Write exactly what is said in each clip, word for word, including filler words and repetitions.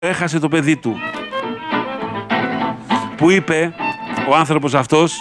έχασε το παιδί του. Που είπε ο άνθρωπος αυτός,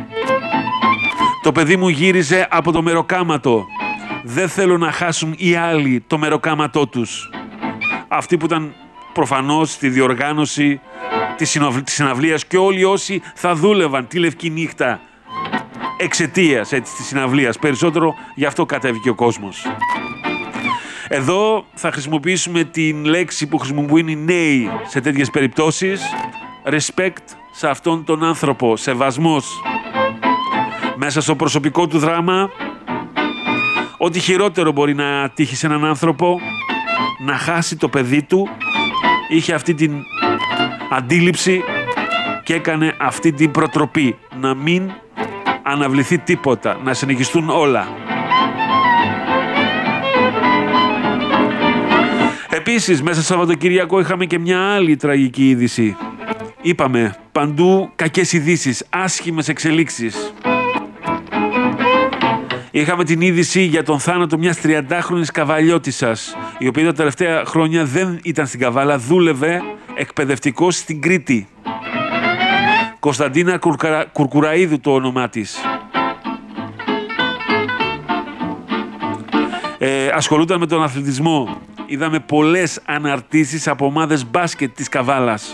το παιδί μου γύριζε από το μεροκάματο. Δεν θέλω να χάσουν οι άλλοι το μεροκάματό τους. Αυτοί που ήταν προφανώς στη διοργάνωση της συναυλίας και όλοι όσοι θα δούλευαν τη λευκή νύχτα εξαιτίας έτσι, της συναυλίας. Περισσότερο γι' αυτό κατέβηκε ο κόσμος. Εδώ θα χρησιμοποιήσουμε την λέξη που χρησιμοποιούν οι νέοι σε τέτοιες περιπτώσεις. Respect σε αυτόν τον άνθρωπο. Σεβασμός. Μέσα στο προσωπικό του δράμα, ό,τι χειρότερο μπορεί να τύχει σε έναν άνθρωπο, να χάσει το παιδί του, είχε αυτή την αντίληψη και έκανε αυτή την προτροπή. Να μην αναβληθεί τίποτα, να συνεχιστούν όλα. Επίσης, μέσα στο Σαββατοκύριακο είχαμε και μια άλλη τραγική είδηση. Είπαμε, παντού κακές ειδήσεις, άσχημες εξελίξεις. Είχαμε την είδηση για τον θάνατο μιας τριαντάχρονης καβαλιώτισσας, η οποία τα τελευταία χρόνια δεν ήταν στην Καβάλα, δούλευε εκπαιδευτικός στην Κρήτη. Κωνσταντίνα Κουρκουρα... Κουρκουραΐδου το όνομά της. Ε, ασχολούταν με τον αθλητισμό. Είδαμε πολλές αναρτήσεις από ομάδες μπάσκετ της Καβάλας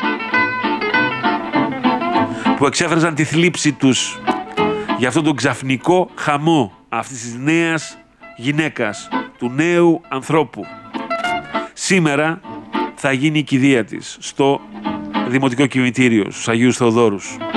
που εξέφραζαν τη θλίψη τους για αυτόν τον ξαφνικό χαμό αυτής της νέας γυναίκας, του νέου ανθρώπου. Σήμερα θα γίνει η κηδεία της στο Δημοτικό Κημητήριο, στους Αγίους Θεοδόρους.